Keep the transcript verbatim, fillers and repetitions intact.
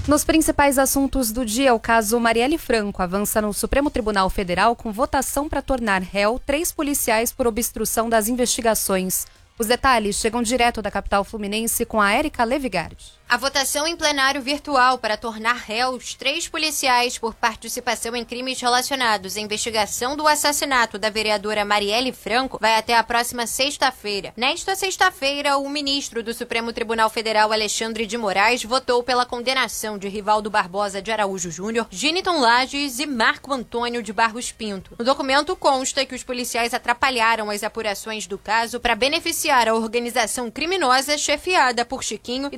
Nos principais assuntos do dia, o caso Marielle Franco avança no Supremo Tribunal Federal com votação para tornar réu três policiais por obstrução das investigações. Os detalhes chegam direto da capital fluminense com a Érica Levigardi. A votação em plenário virtual para tornar réus três policiais por participação em crimes relacionados à investigação do assassinato da vereadora Marielle Franco vai até a próxima sexta-feira. Nesta sexta-feira, o ministro do Supremo Tribunal Federal, Alexandre de Moraes, votou pela condenação de Rivaldo Barbosa de Araújo Júnior, Giniton Lages e Marco Antônio de Barros Pinto. No documento consta que os policiais atrapalharam as apurações do caso para beneficiar a organização criminosa chefiada por Chiquinho